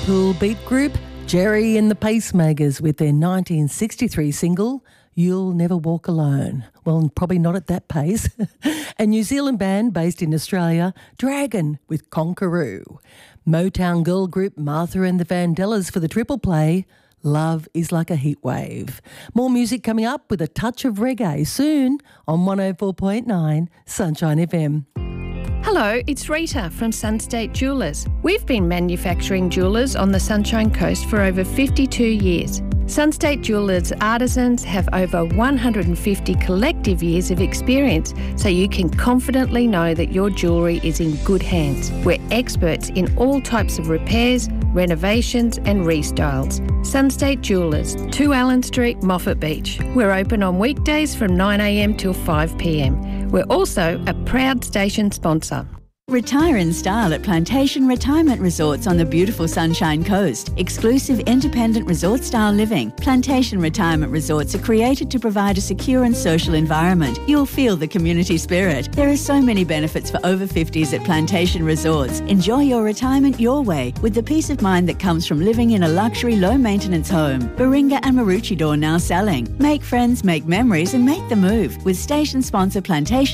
Pool beat group Jerry and the Pacemakers with their 1963 single, You'll Never Walk Alone. Well, probably not at that pace. And New Zealand band based in Australia, Dragon with Conqueroo. Motown girl group Martha and the Vandellas for the triple play, Love is Like a Heatwave. More music coming up with a touch of reggae soon on 104.9 Sunshine FM. Hello, it's Rita from Sunstate Jewellers. We've been manufacturing jewellers on the Sunshine Coast for over 52 years. Sunstate Jewellers artisans have over 150 collective years of experience, so you can confidently know that your jewellery is in good hands. We're experts in all types of repairs, renovations and restyles. Sunstate Jewellers, 2 Allen Street, Moffat Beach. We're open on weekdays from 9 a.m. till 5 p.m. We're also a proud station sponsor. Retire in style at Plantation Retirement Resorts on the beautiful Sunshine Coast. Exclusive independent resort-style living. Plantation Retirement Resorts are created to provide a secure and social environment. You'll feel the community spirit. There are so many benefits for over 50s at Plantation Resorts. Enjoy your retirement your way with the peace of mind that comes from living in a luxury, low-maintenance home. Baringa and Maroochydore now selling. Make friends, make memories and make the move with station sponsor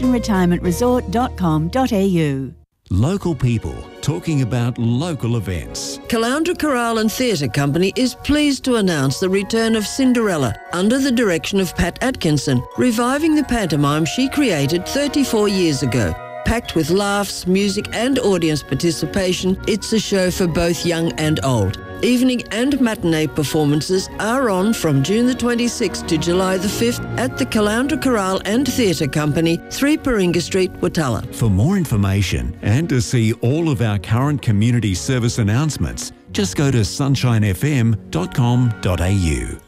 plantationretirementresort.com.au. Local people talking about local events. Caloundra Chorale and Theatre Company is pleased to announce the return of Cinderella under the direction of Pat Atkinson, reviving the pantomime she created 34 years ago. Packed with laughs, music and audience participation, it's a show for both young and old. Evening and matinee performances are on from June the 26th to July the 5th at the Caloundra Chorale and Theatre Company, 3 Paringa Street, Watala. For more information and to see all of our current community service announcements, just go to sunshinefm.com.au.